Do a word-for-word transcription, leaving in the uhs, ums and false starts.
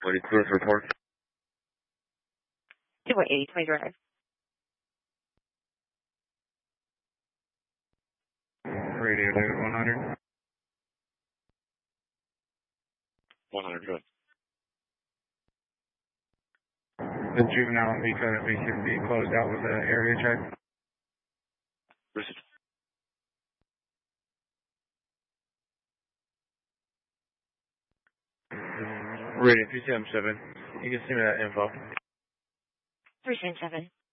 What is clear for report? two eighty Twenty Drive. Radio David one hundred. one hundred, good. The juvenile we said that we should be closed out with the area check. Received. Radio three seven seven. You can send me that info. three seven seven.